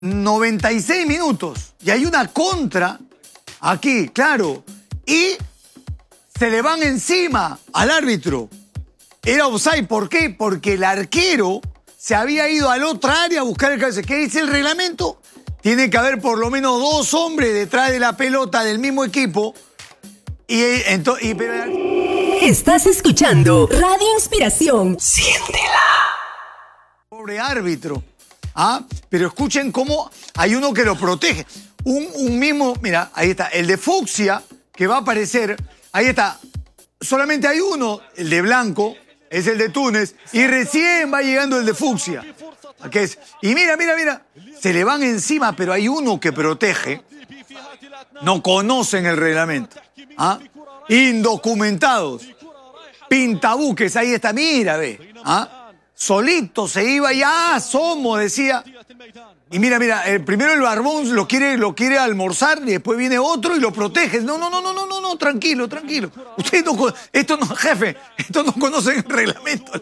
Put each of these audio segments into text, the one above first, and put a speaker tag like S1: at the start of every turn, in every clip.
S1: 96 minutos. Y hay una contra aquí, claro. Y se le van encima al árbitro. Era offside. ¿Por qué? Porque el arquero se había ido a la otra área a buscar el cabeza. ¿Qué dice el reglamento? Tiene que haber por lo menos 2 hombres detrás de la pelota del mismo equipo.
S2: Estás escuchando Radio Inspiración. Siéntela.
S1: Pobre árbitro. ¿Ah? Pero escuchen cómo hay uno que lo protege. Un mismo, mira, ahí está, el de fucsia, que va a aparecer, ahí está. Solamente hay uno, el de blanco, es el de Túnez, y recién va llegando el de fucsia. Y mira, se le van encima, pero hay uno que protege. No conocen el reglamento. ¿Ah? Indocumentados. Pintabuques, ahí está, mira, ve. ¿Ah? Solito se iba ya, somos, decía. Y mira, primero el barbón lo quiere almorzar y después viene otro y lo protege. No, tranquilo. Usted no, jefe, esto no conocen el reglamento.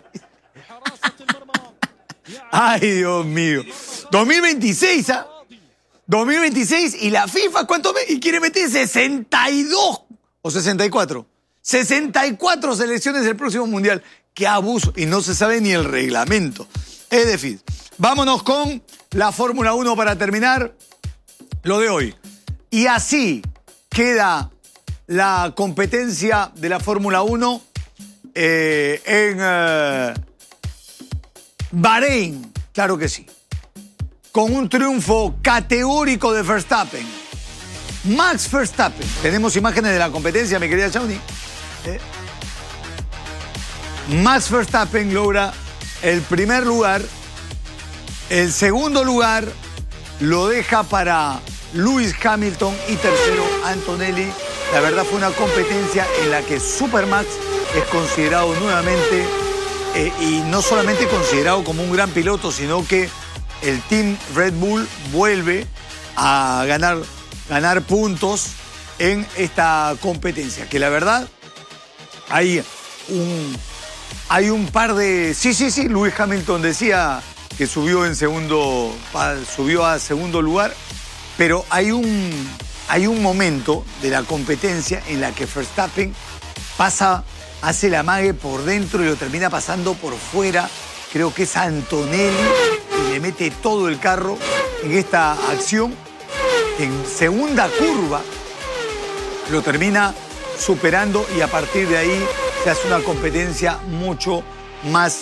S1: Ay, Dios mío. 2026, ¿ah? 2026 y la FIFA, ¿cuánto y quiere meter 62 o 64? 64 selecciones del próximo Mundial. ¡Qué abuso! Y no se sabe ni el reglamento. Es decir, vámonos con la Fórmula 1 para terminar lo de hoy. Y así queda la competencia de la Fórmula 1 en Bahrein. Claro que sí. Con un triunfo categórico de Verstappen. Max Verstappen. Tenemos imágenes de la competencia, mi querida Shawnee. Max Verstappen logra el primer lugar. El segundo lugar lo deja para Lewis Hamilton y tercero Antonelli. La verdad fue una competencia en la que Supermax es considerado nuevamente, y no solamente considerado como un gran piloto, sino que el Team Red Bull vuelve a ganar puntos en esta competencia. Que la verdad hay un par de... Sí, Lewis Hamilton decía que subió a segundo lugar, pero hay un momento de la competencia en la que Verstappen hace la mague por dentro y lo termina pasando por fuera. Creo que es Antonelli y le mete todo el carro en esta acción. En segunda curva lo termina superando y a partir de ahí se hace una competencia mucho más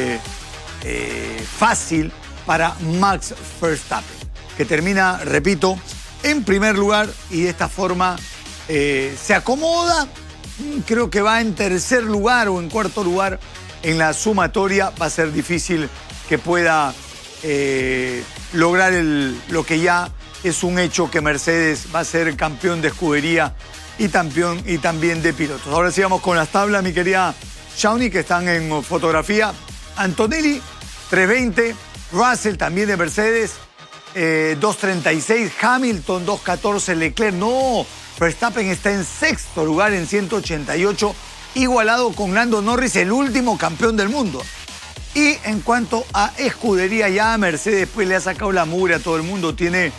S1: fácil para Max Verstappen, que termina, repito, en primer lugar y de esta forma se acomoda. Creo que va en tercer lugar o en cuarto lugar en la sumatoria. Va a ser difícil que pueda lograr lo que ya es un hecho, que Mercedes va a ser campeón de escudería y también de pilotos. Ahora sí vamos con las tablas, mi querida Shawnee, que están en fotografía. Antonelli, 3.20. Russell, también de Mercedes, 2.36. Hamilton, 2.14. Leclerc, no. Verstappen está en sexto lugar en 188, igualado con Lando Norris, el último campeón del mundo. Y en cuanto a escudería, ya Mercedes después le ha sacado la mugre a todo el mundo. Tiene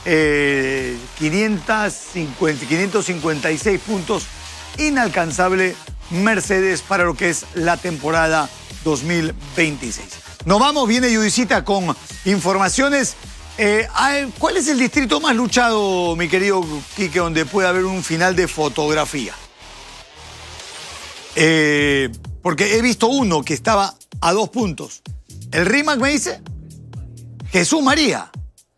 S1: 556 puntos. Inalcanzable Mercedes para lo que es la temporada 2026. Nos vamos, viene Judicita con informaciones. ¿Cuál es el distrito más luchado, mi querido Quique, donde puede haber un final de fotografía? Porque he visto uno que estaba a 2 puntos. El RIMAC me dice Jesús María.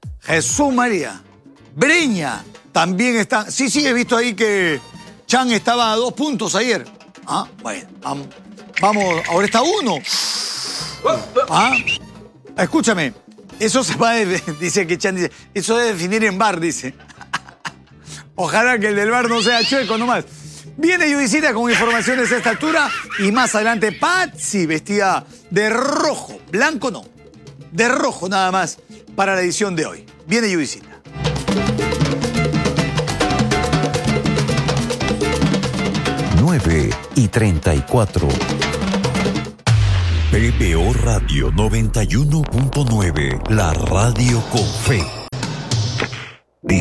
S1: Breña también está. Sí, he visto ahí que Chan estaba a 2 puntos ayer. Bueno, vamos, ahora está 1. Escúchame. Eso se va a... Dice que Chan dice, eso debe definir en bar, dice. Ojalá que el del bar no sea chueco nomás. Viene Judicita con informaciones a esta altura y más adelante Patsy vestida de rojo. Blanco no. De rojo nada más para la edición de hoy. Viene Judicita.
S3: Nueve y 34. PBO Radio 91.9, la radio con fe.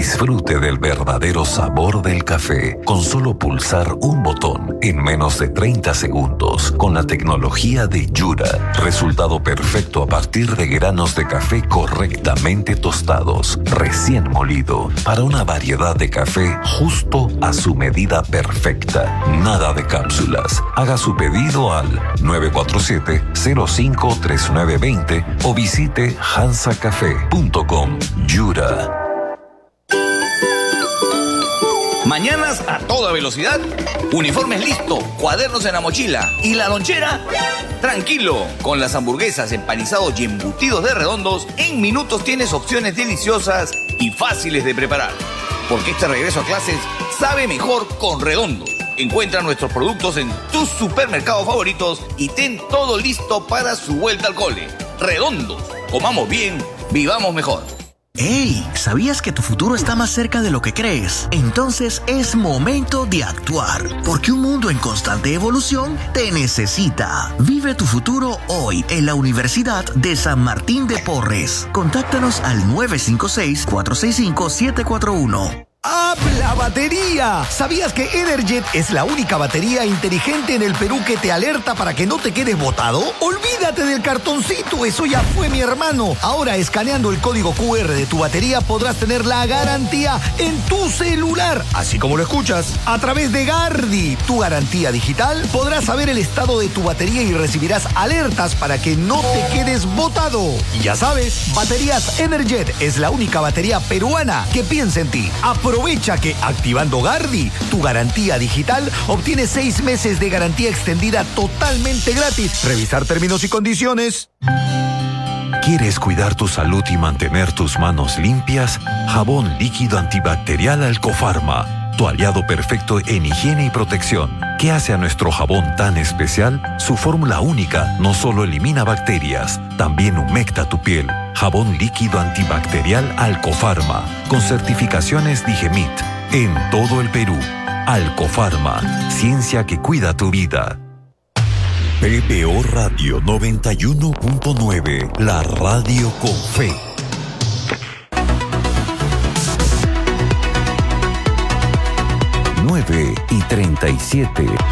S3: Disfrute del verdadero sabor del café con solo pulsar un botón en menos de 30 segundos con la tecnología de Yura. Resultado perfecto a partir de granos de café correctamente tostados, recién molido, para una variedad de café justo a su medida perfecta. Nada de cápsulas. Haga su pedido al 947-053920 o visite hansacafé.com. Yura.
S4: Mañanas a toda velocidad, uniformes listo, cuadernos en la mochila y la lonchera. Tranquilo, con las hamburguesas, empanizados y embutidos de Redondos, en minutos tienes opciones deliciosas y fáciles de preparar. Porque este regreso a clases sabe mejor con Redondos. Encuentra nuestros productos en tus supermercados favoritos y ten todo listo para su vuelta al cole. Redondos, comamos bien, vivamos mejor.
S5: ¡Hey! ¿Sabías que tu futuro está más cerca de lo que crees? Entonces es momento de actuar, porque un mundo en constante evolución te necesita. Vive tu futuro hoy en la Universidad de San Martín de Porres. Contáctanos al 956-465-741.
S6: ¡Habla batería! ¿Sabías que Energet es la única batería inteligente en el Perú que te alerta para que no te quedes botado? ¡Olvídate del cartoncito! ¡Eso ya fue, mi hermano! Ahora, escaneando el código QR de tu batería, podrás tener la garantía en tu celular. Así como lo escuchas. A través de Gardi, tu garantía digital, podrás saber el estado de tu batería y recibirás alertas para que no te quedes botado. Y ya sabes, Baterías Energet es la única batería peruana que piensa en ti. Aprovecha que activando Gardi, tu garantía digital, obtienes 6 meses de garantía extendida totalmente gratis. Revisar términos y condiciones.
S3: ¿Quieres cuidar tu salud y mantener tus manos limpias? Jabón líquido antibacterial Alcofarma, tu aliado perfecto en higiene y protección. ¿Qué hace a nuestro jabón tan especial? Su fórmula única no solo elimina bacterias, también humecta tu piel. Jabón líquido antibacterial Alcofarma, con certificaciones Digemit, en todo el Perú. Alcofarma, ciencia que cuida tu vida. PPO Radio 91.9, la radio con fe. 9:37.